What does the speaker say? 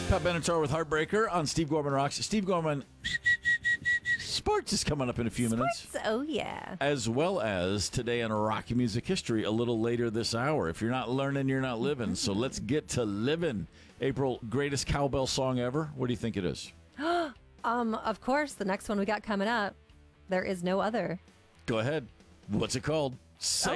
Pat Benatar with Heartbreaker on Steve Gorman Rocks. Steve Gorman, sports is coming up in a few minutes. Oh, yeah. As well as today in rock music history a little later this hour. If you're not learning, you're not living. So let's get to living. April, greatest cowbell song ever? What do you think it is? Of course, the next one we got coming up, There Is No Other. Go ahead. What's it called? Say